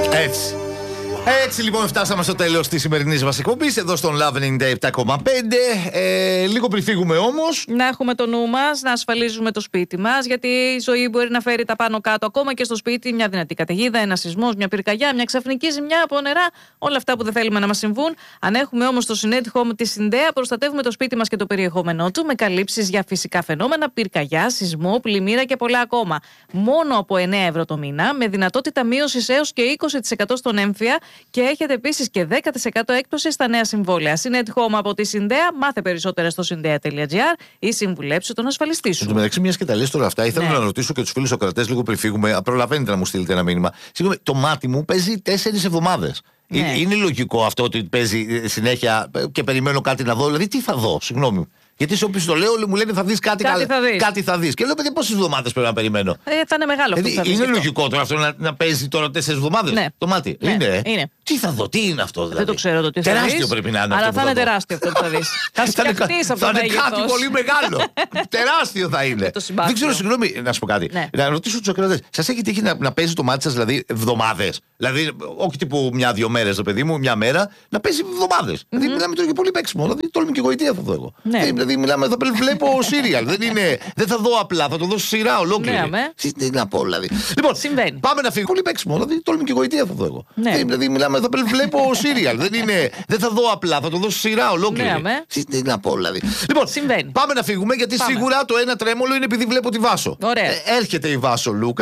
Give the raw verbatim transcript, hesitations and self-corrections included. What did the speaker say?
Έτσι. Έτσι λοιπόν φτάσαμε στο τέλος της σημερινής μας εκπομπής εδώ στον Love ενενήντα επτά κόμμα πέντε. Ε, λίγο πριν φύγουμε όμως, να έχουμε το νου μας, να ασφαλίζουμε το σπίτι μας, γιατί η ζωή μπορεί να φέρει τα πάνω κάτω ακόμα και στο σπίτι. Μια δυνατή καταιγίδα, ένα σεισμός, μια πυρκαγιά, μια ξαφνική ζημιά από νερά. Όλα αυτά που δεν θέλουμε να μας συμβούν. Αν έχουμε όμως το Synet Home της Syndea, προστατεύουμε το σπίτι μας και το περιεχόμενό του με καλύψεις για φυσικά φαινόμενα, πυρκαγιά, σεισμό, πλημμύρα και πολλά ακόμα. Μόνο από εννέα ευρώ το μήνα, με δυνατότητα μείωσης έως και είκοσι τοις εκατό στον έμφυα. Και έχετε επίσης και δέκα τοις εκατό έκπτωση στα νέα συμβόλαια. Synet Home από τη Syndea. Μάθε περισσότερα στο syndea τελεία gr ή συμβουλέψου τον ασφαλιστή σου. Εν τω μεταξύ, μια και τα λες τώρα αυτά, ήθελα ναι. να ρωτήσω και τους φίλους Σοκρατές λίγο πριν φύγουμε. Προλαβαίνετε να μου στείλετε ένα μήνυμα. Συγγνώμη, το μάτι μου παίζει τέσσερις εβδομάδες. Ναι. Είναι λογικό αυτό ότι παίζει συνέχεια και περιμένω κάτι να δω? Δηλαδή, τι θα δω, συγγνώμη. Γιατί σε όποιον το λέω, μου λένε θα δεις κάτι, κάτι, θα δεις. κάτι θα δεις. Και λέω, παιδί, πόσες εβδομάδες πρέπει να περιμένω? Ε, θα είναι μεγάλο αυτό. Δηλαδή, είναι λογικό τώρα αυτό να, να παίζει τώρα τέσσερις εβδομάδες ναι. το μάτι? Ναι. Είναι. είναι. Τι θα δω, τι είναι αυτό δηλαδή? Δεν το ξέρω το τι θα δεις. Τεράστιο πρέπει να είναι αυτό. Αλλά θα είναι τεράστιο αυτό που θα δεις. Θα σκεφτείς αυτό. Θα είναι κάτι πολύ μεγάλο. Τεράστιο θα είναι. Δεν ξέρω, συγγνώμη, να σου πω κάτι. Να ρωτήσω τους Σοκρατές, σας έχει τύχει να παίζει το μάτι σας δηλαδή εβδομάδες? Δηλαδή, όχι τύπου μια-δύο μέρες το παιδί μου, μια μέρα, να παίζει εβδομάδες. Δηλαδή, μιλάμε τώρα για πολύ παίξιμο. Δηλαδή, τόλμη και γοητεία θα δω εγώ. Δηλαδή, μιλάμε, θα βλέπω σύριαλ. Δεν, είναι, δεν θα δω απλά, θα το δω σειρά ολόκληρη. Ναι, τι να πω δηλαδή. Λοιπόν, συμβαίνει. Πάμε να φύγουμε. Πολύ παίξιμο. Δηλαδή, τόλμη και γοητεία θα δω εγώ. Ναι. Δηλαδή, μιλάμε, θα βλέπω σύριαλ. Δεν, είναι, δεν θα δω απλά, θα το δω σειρά ολόκληρη. Ναι, τι να πω δηλαδή. Λοιπόν, συμβαίνει. Πάμε να φύγουμε γιατί πάμε. Σίγουρα το ένα τρέμολο είναι επειδή βλέπω τη Βάσο. Ωραία. Ε, έρχεται η Βάσο Λούκα.